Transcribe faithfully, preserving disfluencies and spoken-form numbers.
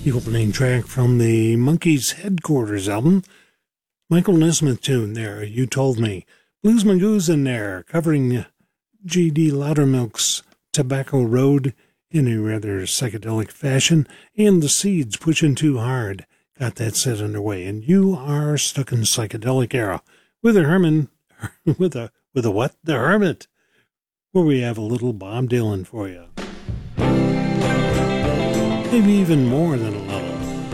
The opening track from the Monkees Headquarters album. Michael Nesmith tune there, You Told Me. Blues Magoo's in there, covering G D Loudermilk's Tobacco Road in a rather psychedelic fashion, and the Seeds, Pushing Too Hard. Got that set underway, and you are stuck in psychedelic era with a Herman, with a, with a what? The Hermit, where we have a little Bob Dylan for you. Maybe even more than a